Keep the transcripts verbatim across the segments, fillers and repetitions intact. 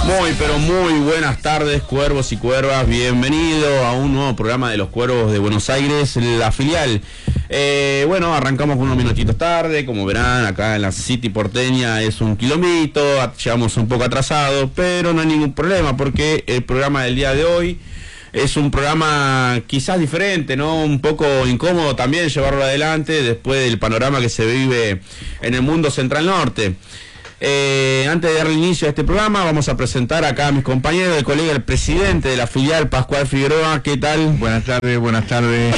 Muy, pero muy buenas tardes, cuervos y cuervas. Bienvenido a un nuevo programa de los Cuervos de Buenos Aires, la filial. Eh, bueno, arrancamos con unos minutitos tarde. Como verán, acá en la City porteña es un kilómetro. Llegamos un poco atrasados, pero no hay ningún problema porque el programa del día de hoy es un programa quizás diferente, ¿no? Un poco incómodo también llevarlo adelante después del panorama que se vive en el mundo central norte. Eh, antes de darle inicio a este programa, vamos a presentar acá a mis compañeros, el colega, el presidente de la filial, Pascual Figueroa. ¿Qué tal? Buenas tardes, buenas tardes.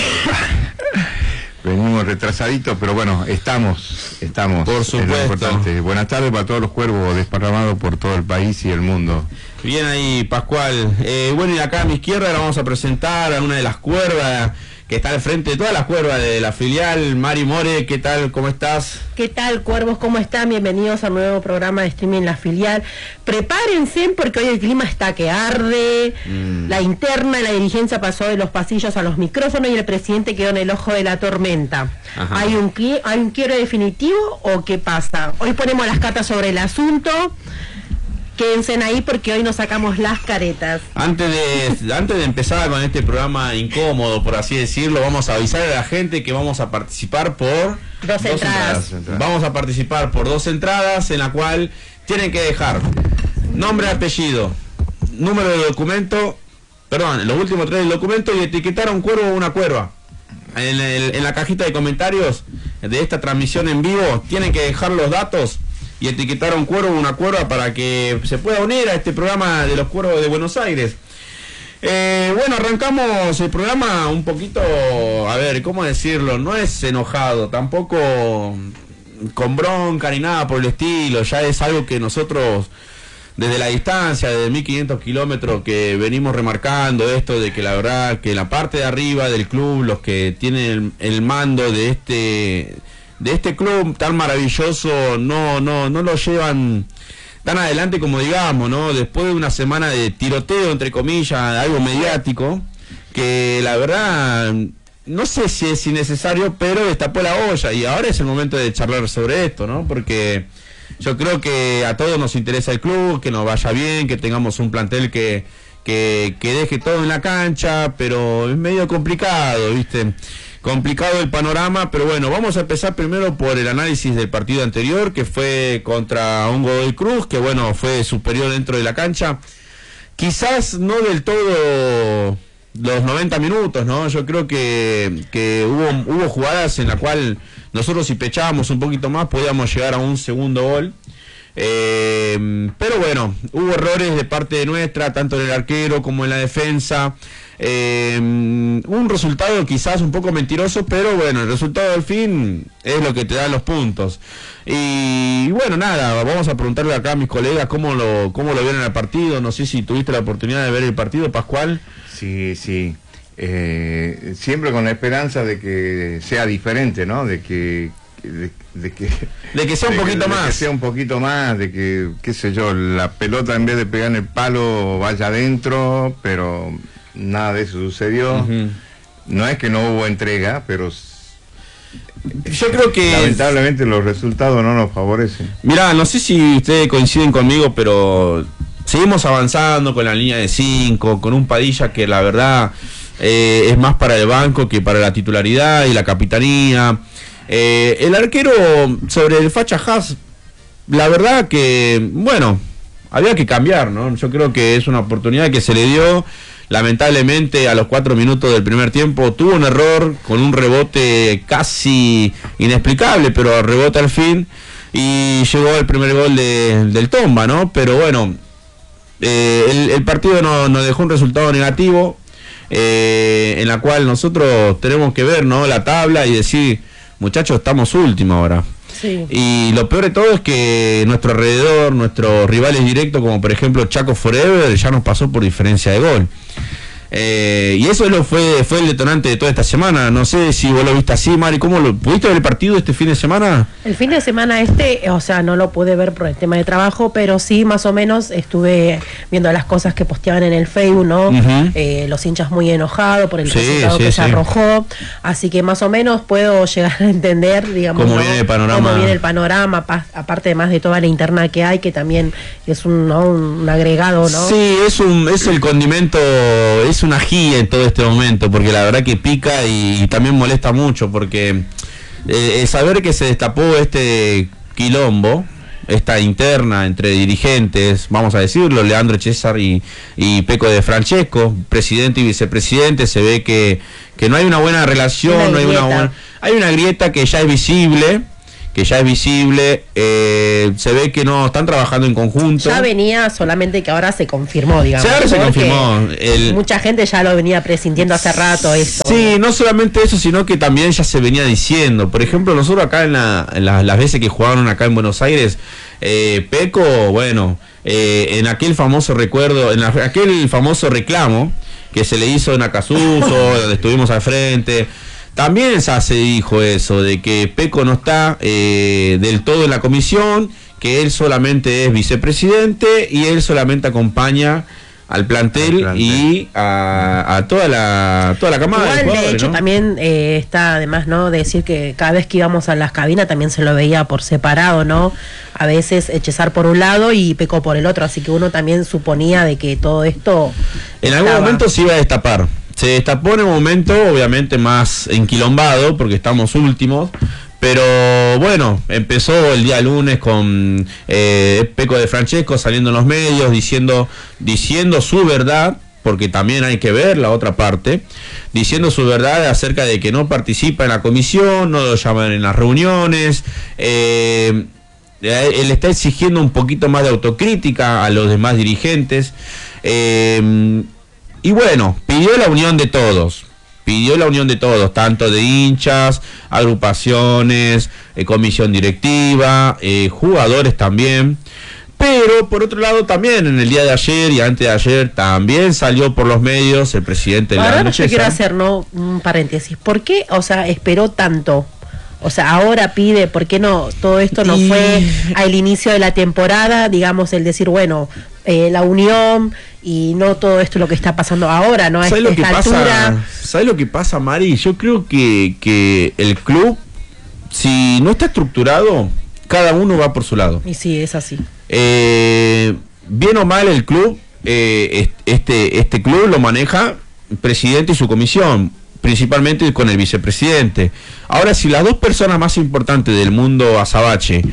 Venimos retrasaditos, pero bueno, estamos, estamos. Por supuesto. Buenas tardes para todos los cuervos desparramados por todo el país y el mundo. Bien ahí, Pascual. Eh, bueno, y acá a mi izquierda ahora vamos a presentar a una de las cuervas que está al frente de todas las cuervas de la filial, Mari More. ¿Qué tal? ¿Cómo estás? ¿Qué tal, cuervos? ¿Cómo están? Bienvenidos al nuevo programa de streaming La Filial. Prepárense porque hoy el clima está que arde, mm. la interna y la dirigencia pasó de los pasillos a los micrófonos y el presidente quedó en el ojo de la tormenta. Ajá. ¿Hay un, ¿Hay un quiebre definitivo o qué pasa? Hoy ponemos las cartas sobre el asunto. Quédense ahí porque hoy nos sacamos las caretas. Antes de, antes de empezar con este programa incómodo, por así decirlo, vamos a avisar a la gente que vamos a participar por dos, dos entradas. entradas. Vamos a participar por dos entradas en la cual tienen que dejar nombre, apellido, número de documento, perdón, los últimos tres del documento y etiquetar a un cuervo o una cuerva. En, el, en la cajita de comentarios de esta transmisión en vivo tienen que dejar los datos y etiquetar a un cuervo o una cuerva para que se pueda unir a este programa de los Cuervos de Buenos Aires. Eh, bueno, arrancamos el programa un poquito, a ver, ¿cómo decirlo? No es enojado, tampoco con bronca ni nada por el estilo, ya es algo que nosotros desde la distancia, desde mil quinientos kilómetros que venimos remarcando esto de que la verdad que la parte de arriba del club, los que tienen el, el mando de este... de este club tan maravilloso no no no lo llevan tan adelante como digamos, ¿no? Después de una semana de tiroteo, entre comillas, algo mediático, que la verdad no sé si es innecesario, pero destapó la olla y ahora es el momento de charlar sobre esto, ¿no? Porque yo creo que a todos nos interesa el club, que nos vaya bien, que tengamos un plantel que que, que deje todo en la cancha, pero es medio complicado, ¿viste? Complicado el panorama, pero bueno, vamos a empezar primero por el análisis del partido anterior, que fue contra un Godoy Cruz, que bueno, fue superior dentro de la cancha. Quizás no del todo los noventa minutos, ¿no? Yo creo que, que hubo, hubo jugadas en la cual nosotros si pechábamos un poquito más podíamos llegar a un segundo gol. Eh, pero bueno, hubo errores de parte de nuestra, tanto en el arquero como en la defensa. Eh, un resultado quizás un poco mentiroso, pero bueno, el resultado al fin es lo que te da los puntos. Y bueno, nada, vamos a preguntarle acá a mis colegas cómo lo, cómo lo vieron el partido. No sé si tuviste la oportunidad de ver el partido, Pascual. Sí, sí. Eh, siempre con la esperanza de que sea diferente, ¿no? De que De, de que de que sea un de poquito que, más de que sea un poquito más de que, qué sé yo, la pelota en vez de pegar en el palo vaya adentro, pero nada de eso sucedió. Uh-huh. No es que no hubo entrega, pero yo creo que lamentablemente los resultados no nos favorecen. Mirá, no sé si ustedes coinciden conmigo, pero seguimos avanzando con la línea de cinco, con un Padilla que la verdad eh, es más para el banco que para la titularidad y la capitanía. Eh, el arquero sobre el Facha Haas, la verdad que, bueno, había que cambiar, ¿no? Yo creo que es una oportunidad que se le dio. Lamentablemente a los cuatro minutos del primer tiempo tuvo un error con un rebote casi inexplicable, pero rebote al fin y llegó el primer gol de, del Tomba, ¿no? Pero bueno, eh, el, el partido nos no dejó un resultado negativo, eh, en la cual nosotros tenemos que ver, ¿no? La tabla y decir, muchachos, estamos últimos ahora. Sí. Y lo peor de todo es que nuestro alrededor, nuestros rivales directos, como por ejemplo Chaco Forever, ya nos pasó por diferencia de gol. Eh, y eso lo fue fue el detonante de toda esta semana. No sé si vos lo viste así, Mari. ¿Cómo lo pudiste ver el partido este fin de semana? El fin de semana este, o sea, no lo pude ver por el tema de trabajo, pero sí más o menos estuve viendo las cosas que posteaban en el Facebook, ¿no? Uh-huh. eh, los hinchas muy enojados por el sí, resultado sí, que sí. se arrojó. Así que más o menos puedo llegar a entender, digamos, cómo, ¿no? viene, el panorama. cómo viene el panorama, aparte más de toda la interna que hay, que también es un, ¿no? un agregado, ¿no? Sí, es un es el condimento, es una ají en todo este momento, porque la verdad que pica y, y también molesta mucho, porque eh, saber que se destapó este quilombo, esta interna entre dirigentes, vamos a decirlo, Leandro César y, y Peco de Francesco, presidente y vicepresidente, se ve que, que no hay una buena relación, una no hay una buena, hay una grieta que ya es visible, que ya es visible, eh, se ve que no están trabajando en conjunto. Ya venía, solamente que ahora se confirmó, digamos. Sí, ahora se confirmó. El... Mucha gente ya lo venía presintiendo hace rato esto. Sí, no solamente eso, sino que también ya se venía diciendo. Por ejemplo, nosotros acá en, la, en la, las veces que jugaron acá en Buenos Aires, eh, Peco, bueno, eh, en aquel famoso recuerdo, en la, aquel famoso reclamo que se le hizo en Acasuso, donde estuvimos al frente, también ya se dijo eso, de que Peco no está eh, del todo en la comisión, que él solamente es vicepresidente y él solamente acompaña al plantel, plantel. y a, a toda la toda la camada. Igual, de, de hecho, ¿no? También eh, está además, ¿no?, de decir que cada vez que íbamos a las cabinas también se lo veía por separado, ¿no? A veces César por un lado y Peco por el otro, así que uno también suponía de que todo esto en estaba... algún momento se iba a destapar. Se destapó en un momento, obviamente, más enquilombado, porque estamos últimos, pero bueno, empezó el día lunes con eh, Peco de Francesco saliendo en los medios, diciendo, diciendo su verdad, porque también hay que ver la otra parte, diciendo su verdad acerca de que no participa en la comisión, no lo llaman en las reuniones, eh, él está exigiendo un poquito más de autocrítica a los demás dirigentes, eh, y bueno, pidió la unión de todos, pidió la unión de todos, tanto de hinchas, agrupaciones, eh, comisión directiva, eh, jugadores también. Pero por otro lado también en el día de ayer y antes de ayer también salió por los medios el presidente de la Ahora yo quiero hacer, ¿no?, un paréntesis. ¿Por qué, o sea, esperó tanto? O sea, ahora pide, ¿por qué no? Todo esto no y... fue al inicio de la temporada, digamos, el decir, bueno, eh, la unión y no todo esto lo que está pasando ahora, ¿no? ¿Sabes lo que pasa? ¿Sabes lo que pasa, Mari? Yo creo que, que el club, si no está estructurado, cada uno va por su lado. Y sí, es así. Eh, bien o mal el club, eh, este, este club lo maneja el presidente y su comisión, principalmente con el vicepresidente. Ahora, si las dos personas más importantes del mundo azabache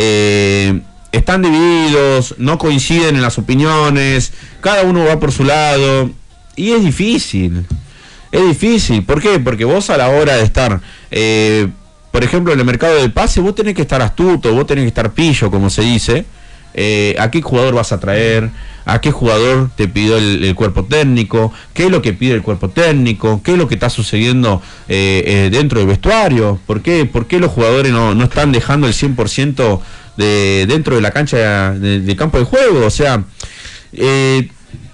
eh, están divididos, no coinciden en las opiniones, cada uno va por su lado, y es difícil, es difícil. ¿Por qué? Porque vos a la hora de estar, eh, por ejemplo, en el mercado del pase, vos tenés que estar astuto, vos tenés que estar pillo, como se dice. Eh, ¿A qué jugador vas a traer? ¿A qué jugador te pidió el, el cuerpo técnico? ¿Qué es lo que pide el cuerpo técnico? ¿Qué es lo que está sucediendo eh, eh, dentro del vestuario? ¿Por qué, por qué los jugadores no, no están dejando el cien por ciento de, dentro de la cancha del de campo de juego? O sea, eh,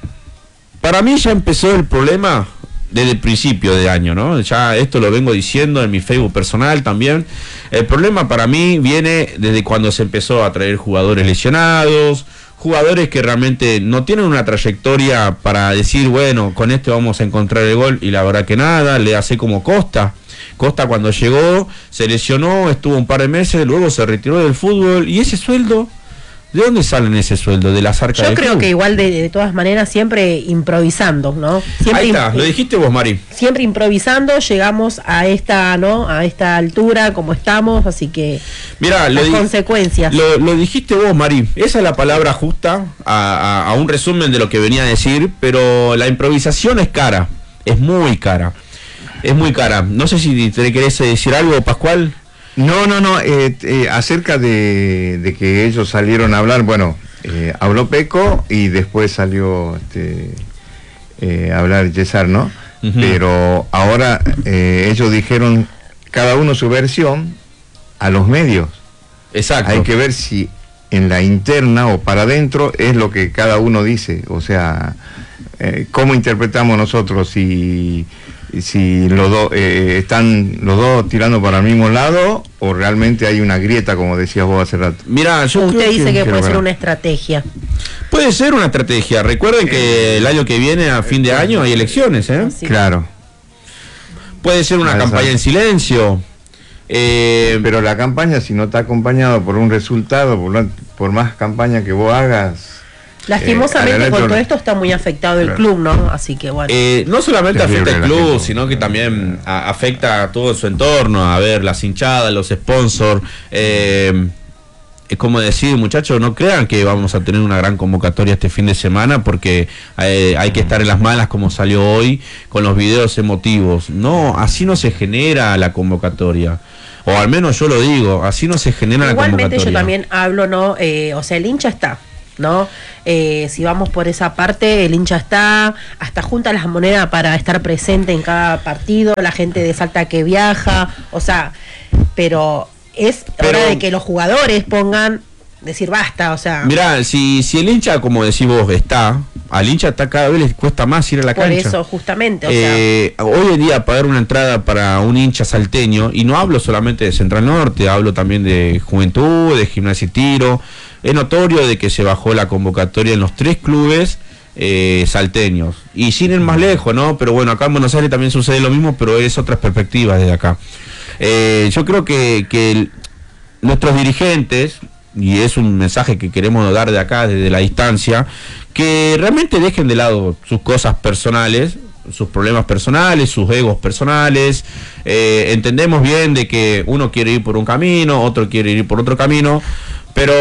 para mí ya empezó el problema desde el principio de año, ¿no? Ya esto lo vengo diciendo en mi Facebook personal también. El problema para mí viene desde cuando se empezó a traer jugadores lesionados, jugadores que realmente no tienen una trayectoria para decir, bueno, con este vamos a encontrar el gol, y la verdad que nada, le hace como Costa. Costa cuando llegó, se lesionó, estuvo un par de meses, luego se retiró del fútbol, y ese sueldo, ¿de dónde salen ese sueldo? ¿De las arcas del club? Yo creo que igual de, de todas maneras siempre improvisando, ¿no? Siempre Ahí está, lo dijiste vos, Mari. Siempre improvisando llegamos a esta, ¿no?, a esta altura como estamos, así que mirá, las lo consecuencias. Lo, lo dijiste vos, Mari. Esa es la palabra justa a, a, a un resumen de lo que venía a decir, pero la improvisación es cara, es muy cara, es muy cara. No sé si te querés decir algo, Pascual. No, no, no, eh, eh, acerca de, de que ellos salieron a hablar, bueno, eh, habló Peco y después salió este, eh, a hablar César, ¿no? Uh-huh. Pero ahora eh, ellos dijeron cada uno su versión a los medios. Exacto. Hay que ver si en la interna o para adentro es lo que cada uno dice, o sea, eh, cómo interpretamos nosotros, si, si los dos eh, están los dos tirando para el mismo lado o realmente hay una grieta, como decías vos hace rato. Mira, yo usted creo dice que, que puede ver. ser una estrategia. Puede ser una estrategia. Recuerden que el año que viene, a fin de año, hay elecciones, ¿eh? Sí. Claro. Puede ser una Exacto. campaña en silencio. Eh, Pero la campaña, si no está acompañado por un resultado, por, la- por más campaña que vos hagas... Lastimosamente Eh, con electro- todo esto está muy afectado el Claro. club, ¿no? Así que bueno. Eh, no solamente Terrible afecta al la club, gente. sino que también a- afecta a todo su entorno, a ver, las hinchadas, los sponsors. Eh, es como decir, muchachos, no crean que vamos a tener una gran convocatoria este fin de semana porque eh, hay que estar en las malas como salió hoy con los videos emotivos. No, así no se genera la convocatoria. O al menos yo lo digo, así no se genera la Igualmente convocatoria. yo también hablo, ¿no? Eh, o sea, el hincha está, ¿no? Eh, si vamos por esa parte, el hincha está, hasta junta las monedas para estar presente en cada partido, la gente de Salta que viaja, o sea, pero es Pero- hora de que los jugadores pongan, decir basta, o sea, Mirá, si, si el hincha, como decís vos, está, al hincha está cada vez le cuesta más ir a la por cancha. eso justamente, o Eh, hoy en día pagar una entrada para un hincha salteño, y no hablo solamente de Central Norte, hablo también de Juventud, de Gimnasia y Tiro, es notorio de que se bajó la convocatoria en los tres clubes eh, salteños, y sin ir más lejos, ¿no? Pero bueno, acá en Buenos Aires también sucede lo mismo, pero es otras perspectivas desde acá. Eh, yo creo que, que el- nuestros dirigentes, y es un mensaje que queremos dar de acá, desde la distancia, que realmente dejen de lado sus cosas personales, sus problemas personales, sus egos personales. Eh, entendemos bien de que uno quiere ir por un camino, otro quiere ir por otro camino, pero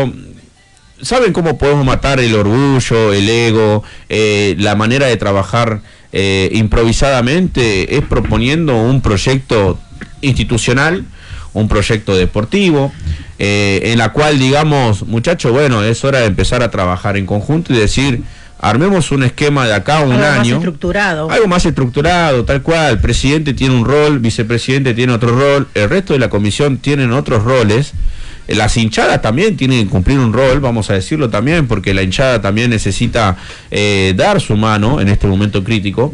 ¿saben cómo podemos matar el orgullo, el ego, eh, la manera de trabajar eh, improvisadamente? Es proponiendo un proyecto institucional, un proyecto deportivo, eh, en la cual digamos, muchachos, bueno, es hora de empezar a trabajar en conjunto y decir, armemos un esquema de acá a un algo más año, estructurado. algo más estructurado, tal cual. El presidente tiene un rol, vicepresidente tiene otro rol, el resto de la comisión tienen otros roles. Las hinchadas también tienen que cumplir un rol, vamos a decirlo también, porque la hinchada también necesita eh, dar su mano en este momento crítico.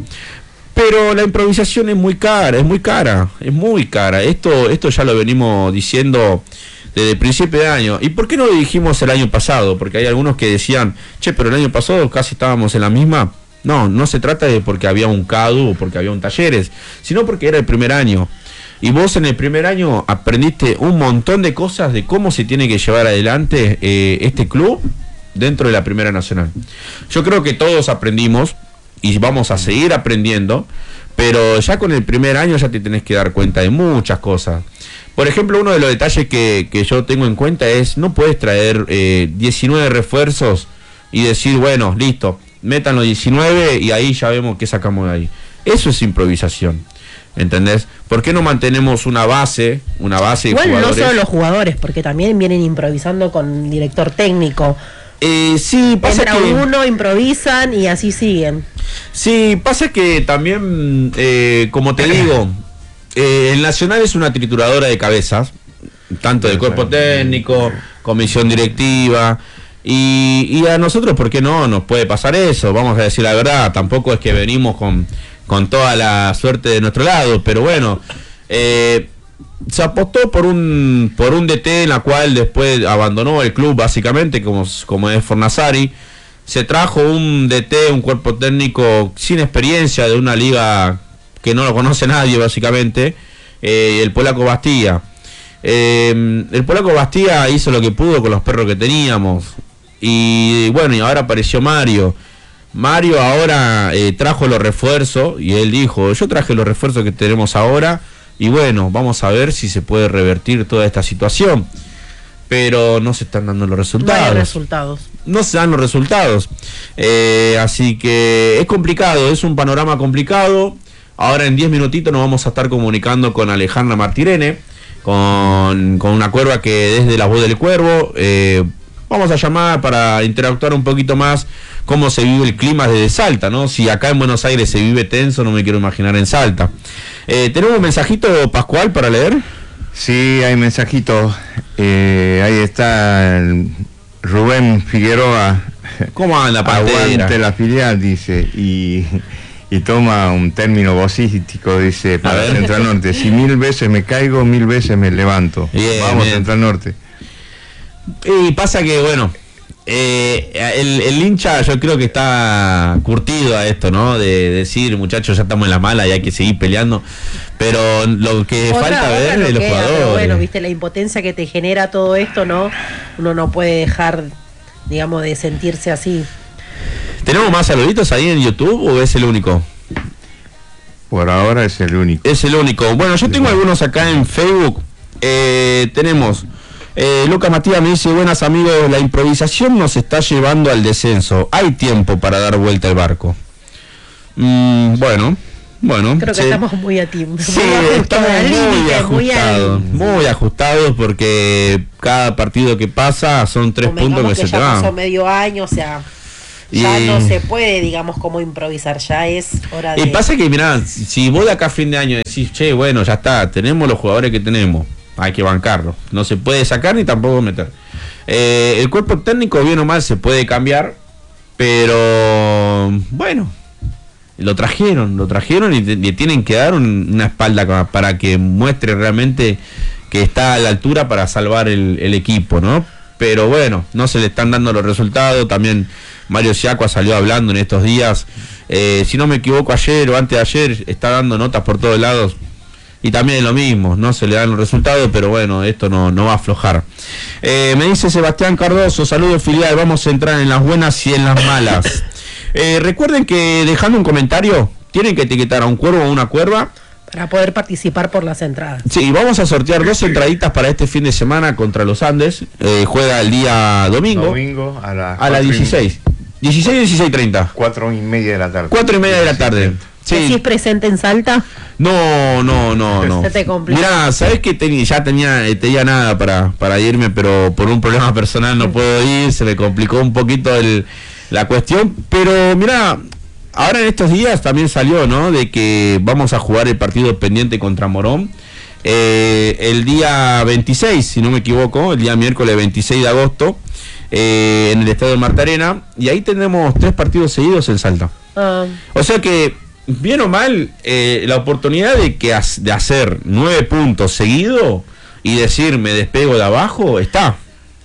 Pero la improvisación es muy cara, es muy cara, es muy cara. Esto, esto ya lo venimos diciendo desde el principio de año. ¿Y por qué no lo dijimos el año pasado? Porque hay algunos que decían, che, pero el año pasado casi estábamos en la misma. No, no se trata de porque había un CADU o porque había un Talleres, sino porque era el primer año. Y vos en el primer año aprendiste un montón de cosas de cómo se tiene que llevar adelante eh, este club dentro de la Primera Nacional. Yo creo que todos aprendimos y vamos a seguir aprendiendo, pero ya con el primer año ya te tenés que dar cuenta de muchas cosas. Por ejemplo, uno de los detalles que, que yo tengo en cuenta es, no puedes traer eh, diecinueve refuerzos y decir, bueno, listo, metan los diecinueve y ahí ya vemos qué sacamos de ahí. Eso es improvisación, ¿entendés? ¿Por qué no mantenemos una base, una base de Igual jugadores? no solo los jugadores, porque también vienen improvisando con director técnico. Eh, sí, pasa Entra que... uno, improvisan y así siguen. Sí, pasa que también, eh, como te digo, eh, el Nacional es una trituradora de cabezas, tanto de cuerpo técnico, comisión directiva, y, y a nosotros, ¿por qué no? Nos puede pasar eso, vamos a decir la verdad, tampoco es que venimos con, con toda la suerte de nuestro lado, pero bueno, eh, se apostó por un por un D T en la cual después abandonó el club básicamente, como, como es Fornasari. Se trajo un D T, un cuerpo técnico sin experiencia de una liga que no lo conoce nadie básicamente, eh, el polaco Bastía. Eh, el polaco Bastía hizo lo que pudo con los perros que teníamos. Y bueno, y ahora apareció Mario. Mario ahora eh, trajo los refuerzos y él dijo, yo traje los refuerzos que tenemos ahora y bueno, vamos a ver si se puede revertir toda esta situación. Pero no se están dando los resultados. No hay resultados. No se dan los resultados. Eh, así que es complicado, es un panorama complicado. Ahora en diez minutitos nos vamos a estar comunicando con Alejandra Martirene, con, con una cuerva que desde la voz del cuervo. Eh, vamos a llamar para interactuar un poquito más cómo se vive el clima desde Salta, ¿no? Si acá en Buenos Aires se vive tenso, no me quiero imaginar en Salta. Eh, ¿Tenemos un mensajito, Pascual, para leer? Sí, hay mensajitos. Eh, ahí está el Rubén Figueroa. ¿Cómo anda, Pantera? Aguante la filial, dice, y, y toma un término vocístico, dice, para Central Norte: si mil veces me caigo, mil veces me levanto. Bien, vamos, bien. Central Norte. Y pasa que, bueno, eh, el, el hincha yo creo que está curtido a esto, ¿no? De decir, muchachos, ya estamos en la mala y hay que seguir peleando. Pero lo que otra, falta otra ver es los jugadores. Pero bueno, viste, la impotencia que te genera todo esto, ¿no? Uno no puede dejar, digamos, de sentirse así. ¿Tenemos más saluditos ahí en YouTube o es el único? Por ahora es el único. Es el único. Bueno, yo tengo algunos acá en Facebook. Eh, tenemos... Eh, Lucas Matías me dice: buenas amigos, la improvisación nos está llevando al descenso. Hay tiempo para dar vuelta al barco. Mm, bueno, bueno. Creo que sí. Estamos muy a tiempo. Sí, estamos muy ajustados. Muy, muy ajustados porque cada partido que pasa son tres puntos que, que se te van. Pasó medio año, o sea, ya y... no se puede, digamos, como improvisar. Ya es hora de... Y pasa que, mirá, si vos de acá a fin de año decís, che, bueno, ya está, tenemos los jugadores que tenemos, hay que bancarlo, no se puede sacar ni tampoco meter. Eh, el cuerpo técnico, bien o mal, se puede cambiar, pero bueno, lo trajeron, lo trajeron y le tienen que dar un, una espalda para que muestre realmente que está a la altura para salvar el, el equipo, ¿no? Pero bueno, no se le están dando los resultados. También Mario Siacua salió hablando en estos días, eh, si no me equivoco, ayer o antes de ayer, está dando notas por todos lados. Y también es lo mismo, no se le dan los resultados, pero bueno, esto no, no va a aflojar. Eh, me dice Sebastián Cardoso: saludos filial, vamos a entrar en las buenas y en las malas. Eh, recuerden que dejando un comentario, tienen que etiquetar a un cuervo o una cuerva. Para poder participar por las entradas. Sí, vamos a sortear dos entraditas para este fin de semana contra los Andes. Eh, juega el día domingo. Domingo a las a la dieciséis. dieciséis, dieciséis treinta. Cuatro y media de la tarde. Cuatro y media de la tarde. Sí. ¿Decís presente en Salta? No, no, no, no. Se te complica. Mirá, ¿sabés que ten, ya tenía, tenía nada para, para irme, pero por un problema personal no puedo ir, se me complicó un poquito el, la cuestión, pero mirá, ahora en estos días también salió, ¿no? De que vamos a jugar el partido pendiente contra Morón. Eh, el día veintiséis, si no me equivoco, el día miércoles veintiséis de agosto, eh, en el estadio de Marta Arena, y ahí tenemos tres partidos seguidos en Salta. Uh. O sea que, bien o mal, eh, la oportunidad de que de hacer nueve puntos seguidos y decir me despego de abajo, está.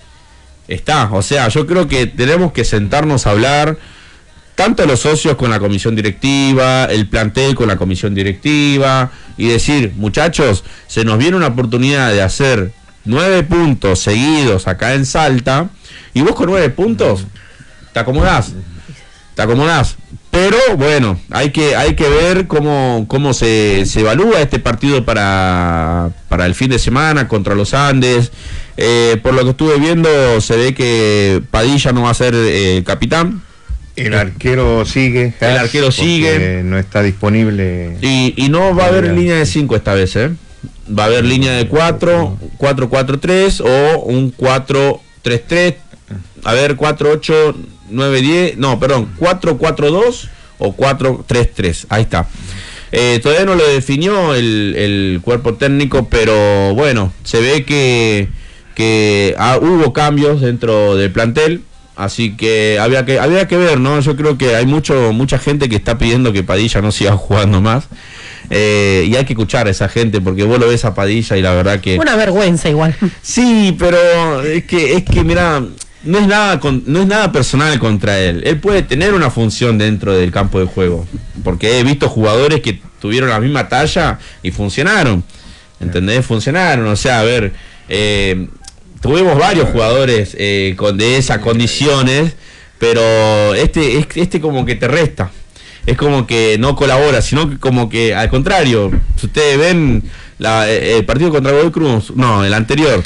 Está, o sea, yo creo que tenemos que sentarnos a hablar, tanto los socios con la comisión directiva, el plantel con la comisión directiva, y decir, muchachos, se nos viene una oportunidad de hacer nueve puntos seguidos acá en Salta, y vos con nueve puntos te acomodás, te acomodás. Pero bueno, hay que hay que ver cómo cómo se, se evalúa este partido para, para el fin de semana contra los Andes. Eh, por lo que estuve viendo, se ve que Padilla no va a ser eh, capitán. El arquero sigue. El arquero sigue. No está disponible. Y, y no va a haber línea de cinco esta vez, ¿eh? Va a haber línea de cuatro, cuatro cuatro tres o un cuatro tres tres. A ver, cuatro ocho nueve diez, no, perdón, cuatro cuatro dos o cuatro tres tres, ahí está. Eh, todavía no lo definió el, el cuerpo técnico, pero bueno, se ve que, que ah, hubo cambios dentro del plantel, así que había que había que ver, ¿no? Yo creo que hay mucho mucha gente que está pidiendo que Padilla no siga jugando más. Eh, y hay que escuchar a esa gente, porque vos lo ves a Padilla y la verdad que... Una vergüenza igual. Sí, pero es que, es que mira, no es nada con, no es nada personal contra él. Él puede tener una función dentro del campo de juego, porque he visto jugadores que tuvieron la misma talla y funcionaron, ¿entendés? Funcionaron, o sea, a ver, eh, tuvimos varios jugadores eh, con de esas condiciones, pero este, este como que te resta. Es como que no colabora, sino que como que al contrario. Si ustedes ven la, el partido contra Godoy Cruz, no, el anterior,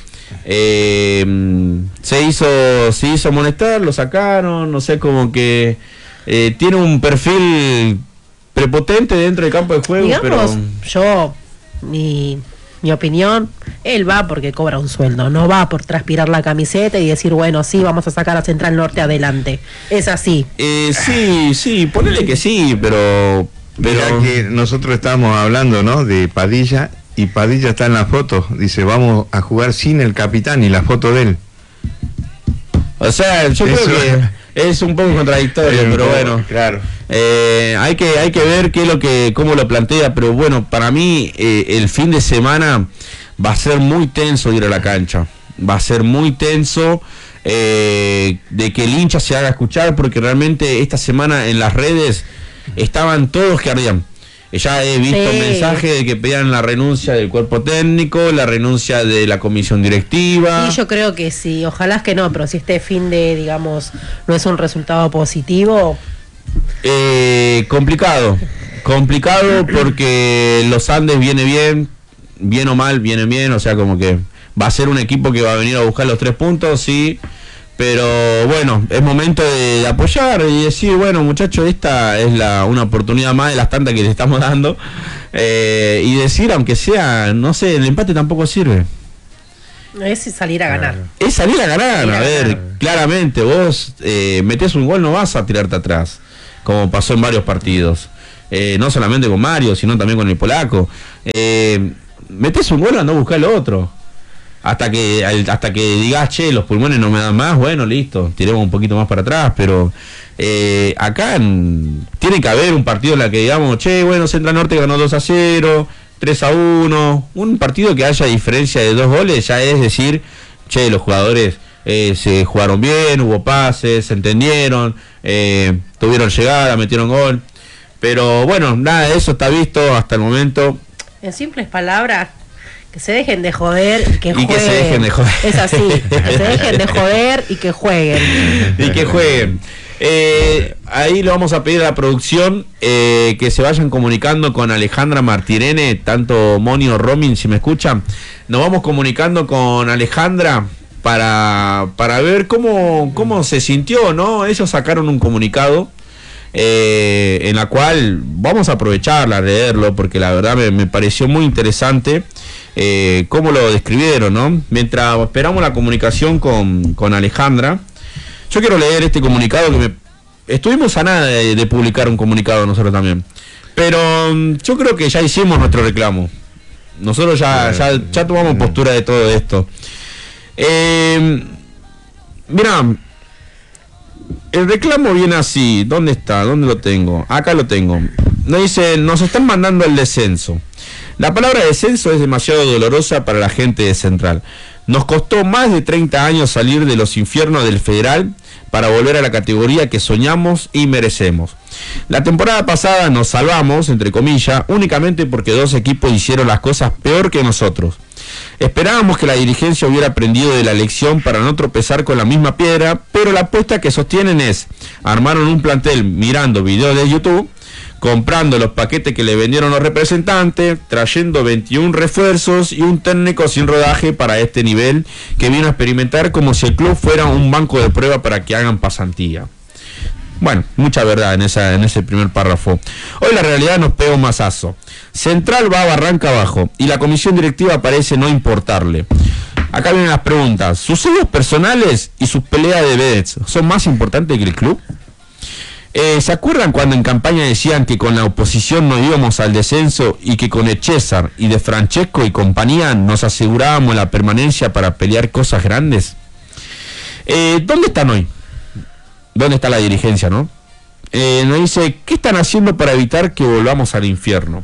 eh, se hizo se hizo amonestar, lo sacaron, no sé, como que eh, tiene un perfil prepotente dentro del campo de juego. Digamos, pero yo, mi, mi opinión, él va porque cobra un sueldo, no va por transpirar la camiseta y decir, bueno, sí, vamos a sacar a Central Norte adelante. Es así. Eh, sí, sí, ponele que sí, pero... pero... Mira que nosotros estábamos hablando, ¿no?, de Padilla, y Padilla está en la foto, dice, vamos a jugar sin el capitán y la foto de él. O sea, yo Eso, creo que... Es un poco contradictorio, pero poco, bueno, claro. Eh, hay que hay que ver qué es lo que cómo lo plantea, pero bueno, para mí eh, el fin de semana va a ser muy tenso ir a la cancha, va a ser muy tenso eh, de que el hincha se haga escuchar, porque realmente esta semana en las redes estaban todos que ardían. Ya he visto sí. mensajes de que pedían la renuncia del cuerpo técnico, la renuncia de la comisión directiva. Sí, yo creo que sí, ojalá es que no, pero si este fin de, digamos, no es un resultado positivo. Eh, complicado, complicado porque los Andes viene bien, bien o mal, viene bien, o sea, como que va a ser un equipo que va a venir a buscar los tres puntos, sí. Pero bueno, es momento de, de apoyar y decir, bueno muchachos, esta es la una oportunidad más de las tantas que le estamos dando. Eh, y decir, aunque sea, no sé, el empate tampoco sirve. Es salir a ganar. Es salir a ganar, salir a, a ver, ganar. Claramente, vos eh, metés un gol, no vas a tirarte atrás, como pasó en varios partidos. Eh, no solamente con Mario, sino también con el polaco. Eh, metés un gol, andá a buscar el otro. Hasta que hasta que digas, che, los pulmones no me dan más, bueno, listo, tiremos un poquito más para atrás, pero eh, acá en, tiene que haber un partido en el que digamos, che, bueno, Central Norte ganó dos a cero, tres a uno, un partido que haya diferencia de dos goles, ya es decir, che, los jugadores eh, se jugaron bien, hubo pases, se entendieron, eh, tuvieron llegada, metieron gol, pero bueno, nada de eso está visto hasta el momento. En simples palabras, que se dejen de joder y que y jueguen. Que se dejen de joder. Es así, que se dejen de joder y que jueguen. Y que jueguen. Eh, ahí le vamos a pedir a la producción eh, que se vayan comunicando con Alejandra Martirene, tanto Moni o Romin, si me escuchan. Nos vamos comunicando con Alejandra para, para ver cómo, cómo se sintió, ¿no? Ellos sacaron un comunicado eh, en la cual vamos a aprovecharla, a leerlo, porque la verdad me, me pareció muy interesante. Eh, cómo lo describieron, ¿no? Mientras esperamos la comunicación con, con Alejandra, yo quiero leer este comunicado que me... Estuvimos a nada de, de publicar un comunicado nosotros también, pero um, yo creo que ya hicimos nuestro reclamo. Nosotros ya, ya, ya tomamos postura de todo esto. Eh, Mirá, el reclamo viene así. ¿Dónde está? ¿Dónde lo tengo? Acá lo tengo. Nos dice, nos están mandando el descenso. La palabra descenso es demasiado dolorosa para la gente de Central. Nos costó más de treinta años salir de los infiernos del Federal para volver a la categoría que soñamos y merecemos. La temporada pasada nos salvamos, entre comillas, únicamente porque dos equipos hicieron las cosas peor que nosotros. Esperábamos que la dirigencia hubiera aprendido de la lección para no tropezar con la misma piedra, pero la apuesta que sostienen es, armaron un plantel mirando videos de YouTube, comprando los paquetes que le vendieron los representantes, trayendo veintiún refuerzos y un técnico sin rodaje para este nivel que vino a experimentar como si el club fuera un banco de prueba para que hagan pasantía. Bueno, mucha verdad en, esa, en ese primer párrafo. Hoy la realidad nos pega un mazazo. Central va a barranca abajo y la comisión directiva parece no importarle. Acá vienen las preguntas. ¿Sus egos personales y sus peleas de vedettes son más importantes que el club? Eh, ¿Se acuerdan cuando en campaña decían que con la oposición no íbamos al descenso y que con Echezar y De Francesco y compañía nos asegurábamos la permanencia para pelear cosas grandes? Eh, ¿Dónde están hoy? ¿Dónde está la dirigencia, no? Eh, nos dice, ¿qué están haciendo para evitar que volvamos al infierno?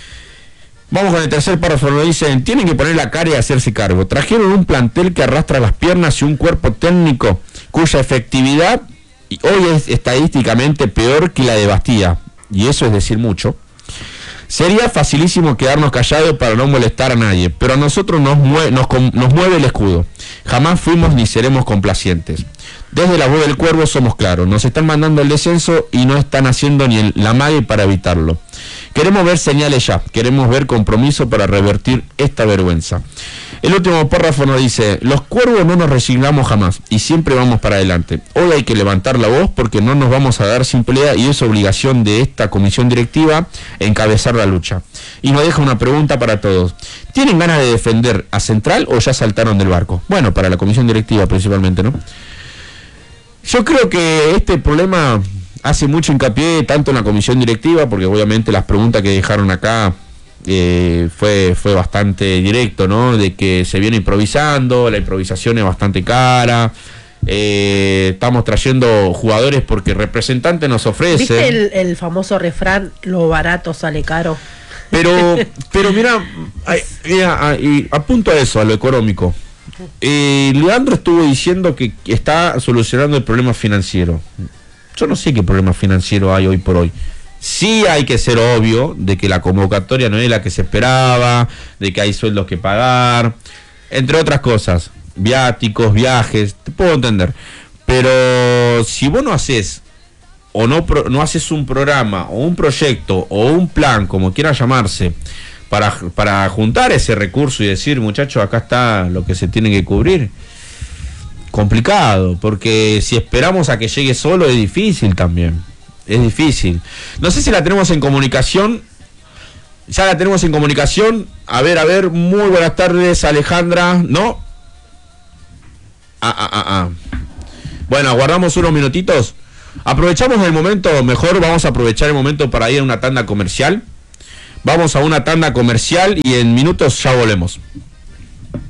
Vamos con el tercer párrafo, nos dicen, tienen que poner la cara y hacerse cargo. Trajeron un plantel que arrastra las piernas y un cuerpo técnico cuya efectividad hoy es estadísticamente peor que la de Bastía, y eso es decir mucho. Sería facilísimo quedarnos callados para no molestar a nadie, pero a nosotros nos mueve, nos, nos mueve el escudo. Jamás fuimos ni seremos complacientes. Desde la voz del cuervo somos claros, nos están mandando el descenso y no están haciendo ni el, la mague para evitarlo. Queremos ver señales ya, queremos ver compromiso para revertir esta vergüenza. El último párrafo nos dice, los cuervos no nos resignamos jamás y siempre vamos para adelante. Hoy hay que levantar la voz porque no nos vamos a dar sin pelea y es obligación de esta comisión directiva encabezar la lucha. Y nos deja una pregunta para todos. ¿Tienen ganas de defender a Central o ya saltaron del barco? Bueno, para la comisión directiva principalmente, ¿no? Yo creo que este problema hace mucho hincapié tanto en la comisión directiva, porque obviamente las preguntas que dejaron acá eh, fue, fue bastante directo, ¿no? De que se viene improvisando, la improvisación es bastante cara, eh, estamos trayendo jugadores porque representantes nos ofrecen. ¿Viste el, el famoso refrán, lo barato sale caro? Pero, pero mira, ay, mira, y apunto a eso, a lo económico. Eh, Leandro estuvo diciendo que está solucionando el problema financiero. Yo no sé qué problema financiero hay hoy por hoy. Sí hay que ser obvio de que la convocatoria no es la que se esperaba, de que hay sueldos que pagar, entre otras cosas, viáticos, viajes, te puedo entender. Pero si vos no haces o no, pro, no haces un programa o un proyecto o un plan, como quiera llamarse, para, para juntar ese recurso y decir, muchachos, acá está lo que se tiene que cubrir, complicado, porque si esperamos a que llegue solo es difícil también, es difícil. No sé si la tenemos en comunicación, ya la tenemos en comunicación, a ver, a ver, muy buenas tardes, Alejandra, ¿no? Ah, ah, ah, ah. Bueno, aguardamos unos minutitos. Aprovechamos el momento, mejor vamos a aprovechar el momento para ir a una tanda comercial. Vamos a una tanda comercial y en minutos ya volvemos.